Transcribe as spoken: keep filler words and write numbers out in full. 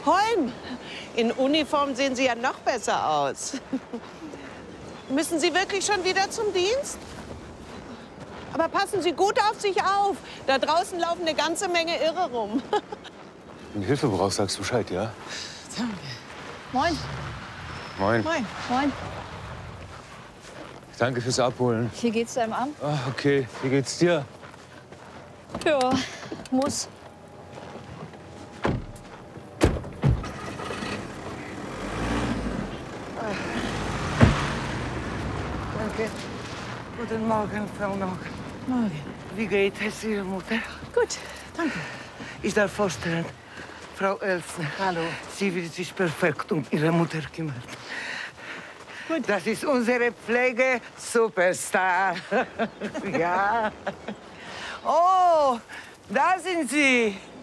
Holm, in Uniform sehen Sie ja noch besser aus. Müssen Sie wirklich schon wieder zum Dienst? Aber passen Sie gut auf sich auf. Da draußen laufen eine ganze Menge Irre rum. Wenn du Hilfe brauchst, sagst du Bescheid, ja? Danke. Moin. Moin. Moin. Moin. Danke fürs Abholen. Wie geht's deinem Arm? Ah, okay. Wie geht's dir? Ja, muss. Danke. Guten Morgen, Frau Nock. Morgen. Wie geht es Ihrer Mutter? Gut, danke. Ich darf vorstellen, Frau Elsner. Hallo. Sie wird sich perfekt um Ihre Mutter kümmern. Gut. Das ist unsere Pflege-Superstar. Ja. Oh, da sind Sie.